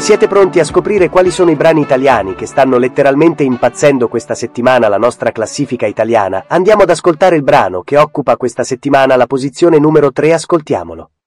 Siete pronti a scoprire quali sono i brani italiani che stanno letteralmente impazzendo questa settimana la nostra classifica italiana? Andiamo ad ascoltare il brano che occupa questa settimana la posizione numero 3, ascoltiamolo.